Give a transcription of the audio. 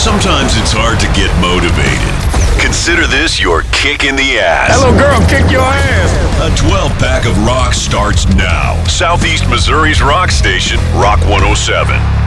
Sometimes it's hard to get motivated. Consider this your kick in the ass. Hello, girl, kick your ass. A 12-pack of rock starts now. Southeast Missouri's rock station, Rock 107.